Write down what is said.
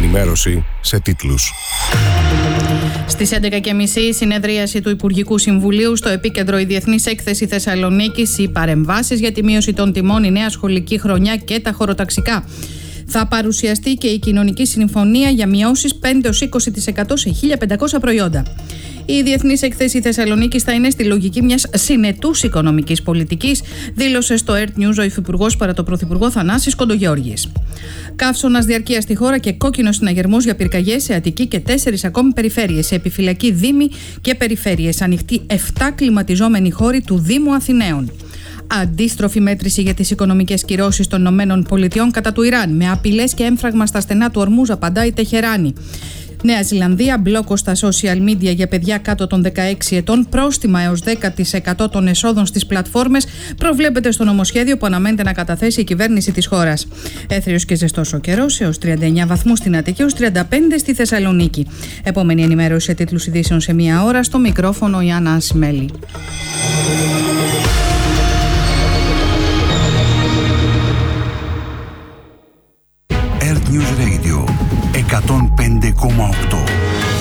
ενημέρωση σε τίτλους. Στις 11.30 συνεδρίαση του Υπουργικού Συμβουλίου, στο επίκεντρο η Διεθνής Έκθεση Θεσσαλονίκης, οι παρεμβάσεις για τη μείωση των τιμών, η νέα σχολική χρονιά και τα χωροταξικά. Θα παρουσιαστεί και η κοινωνική συμφωνία για μειώσεις 5-20% σε 1.500 προϊόντα. Η Διεθνής Έκθεση Θεσσαλονίκης θα είναι στη λογική μιας συνετούς οικονομικής πολιτικής, δήλωσε στο Earth News ο Υφυπουργός παρά το Πρωθυπουργό Θανάσης Κοντογιώργης. Καύσωνας διαρκείας στη χώρα και κόκκινος συναγερμός για πυρκαγιές σε Αττική και 4 ακόμη περιφέρειες. Σε επιφυλακή δήμοι και περιφέρειες. Ανοιχτοί 7 κλιματιζόμενοι χώροι του Δήμου Αθηναίων. Αντίστροφη μέτρηση για τις οικονομικές κυρώσεις των ΗΠΑ κατά του Ιράν, με απειλές και έμφραγμα στα στενά του Ορμούζ, απαντά η Τεχεράνη. Νέα Ζηλανδία, μπλόκο στα social media για παιδιά κάτω των 16 ετών, πρόστιμα έως 10% των εσόδων στις πλατφόρμες, προβλέπεται στο νομοσχέδιο που αναμένεται να καταθέσει η κυβέρνηση της χώρας. Έθριος και ζεστός ο καιρός, έως 39 βαθμούς στην Αττική, έως 35 στη Θεσσαλονίκη. Επόμενη ενημέρωση σε τίτλους ειδήσεων σε μία ώρα, στο μικρόφωνο η Άννα Ασημέλη. Earth News Radio 105,8.